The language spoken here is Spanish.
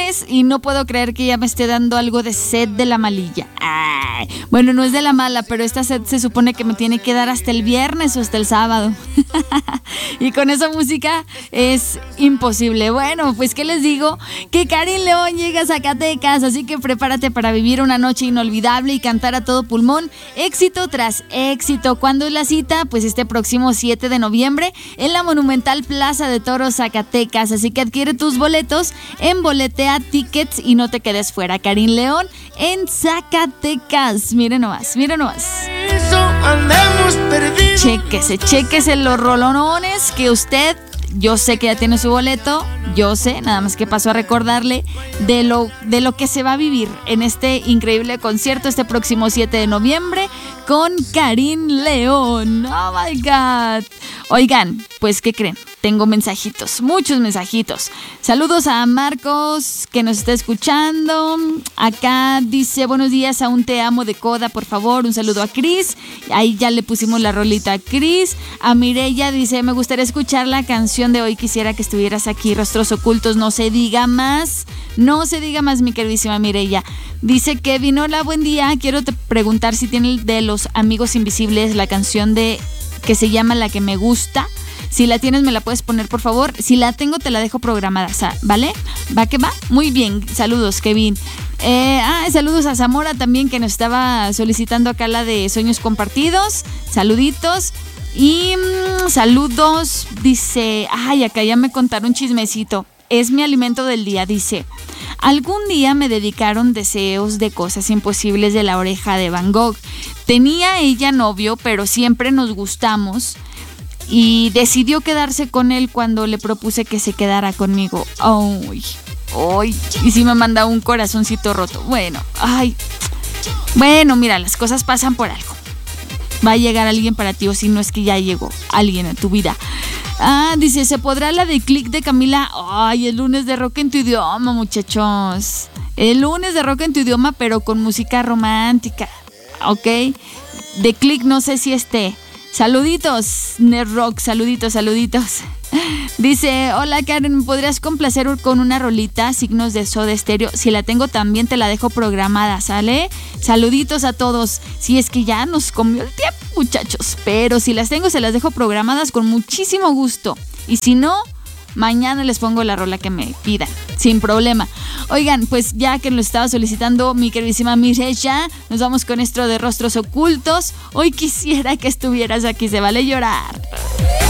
lunes y no puedo creer que ya me esté dando algo de sed de la malilla. Ay, bueno, no es de la mala, pero esta sed se supone que me tiene que dar hasta el viernes o hasta el sábado. Y con esa música es imposible. Bueno, pues ¿qué les digo? Que Karin León llega a Zacatecas, así que prepárate para vivir una noche inolvidable y cantar a todo pulmón, éxito tras éxito. ¿Cuándo es la cita? Pues este próximo 7 de noviembre en la Monumental Plaza de Toros, Zacatecas. Así que adquiere tus boletos en Boletea Tickets y no te quedes fuera. Karin León en Zacatecas. Miren nomás, miren nomás. Chéquese los rolonones que usted, yo sé que ya tiene su boleto, yo sé, nada más que paso a recordarle de lo que se va a vivir en este increíble concierto este próximo 7 de noviembre con Karin León. Oh my God. Oigan, pues ¿qué creen? Tengo mensajitos, muchos mensajitos. Saludos a Marcos que nos está escuchando. Acá dice, buenos días, aún te amo de Coda, por favor. Un saludo a Cris. Ahí ya le pusimos la rolita a Cris. A Mireya dice, me gustaría escuchar la canción de hoy. Quisiera que estuvieras aquí, Rostros Ocultos. No se diga más. No se diga más, mi queridísima Mireya. Dice Kevin, hola, buen día. Quiero preguntar si tiene de Los Amigos Invisibles la canción de que se llama La que me gusta. Si la tienes, me la puedes poner, por favor. Si la tengo, te la dejo programada, ¿vale? ¿Va que va? Muy bien, saludos, Kevin. Saludos a Zamora también, que nos estaba solicitando acá la de Sueños Compartidos. Saluditos. Y saludos, dice, acá ya me contaron un chismecito. Es mi alimento del día, dice. Algún día me dedicaron deseos de cosas imposibles de La Oreja de Van Gogh. Tenía ella novio, pero siempre nos gustamos. Y decidió quedarse con él cuando le propuse que se quedara conmigo. Ay, y sí me manda un corazoncito roto. Bueno, mira, las cosas pasan por algo. Va a llegar alguien para ti, o si no es que ya llegó alguien en tu vida. Dice, ¿se podrá la de Click de Camila? El lunes de rock en tu idioma, muchachos. El lunes de rock en tu idioma, pero con música romántica. ¿Ok? De Click no sé si esté. Saluditos, Nerrock, saluditos. Dice, hola Karen, ¿me podrías complacer con una rolita, Signos de Soda Stereo? Si la tengo también te la dejo programada, ¿sale? Saluditos a todos. Si es que ya nos comió el tiempo, muchachos, pero si las tengo se las dejo programadas con muchísimo gusto. Y si no, mañana les pongo la rola que me pidan, sin problema. Oigan, pues ya que lo estaba solicitando mi queridísima Mireya, nos vamos con esto de Rostros Ocultos. Hoy quisiera que estuvieras aquí, se vale llorar.